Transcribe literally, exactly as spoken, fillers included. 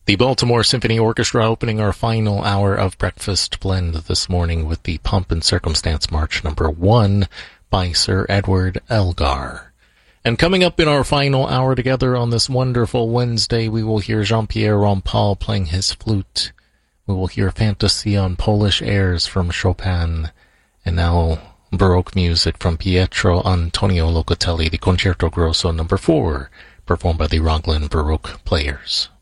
The Baltimore Symphony Orchestra opening our final hour of Breakfast Blend this morning with the Pomp and Circumstance March number one by Sir Edward Elgar. And coming up in our final hour together on this wonderful Wednesday, we will hear Jean-Pierre Rampal playing his flute. We will hear Fantasy on Polish airs from Chopin. And now Baroque music from Pietro Antonio Locatelli, the Concerto Grosso number four, performed by the Raglan Baroque Players.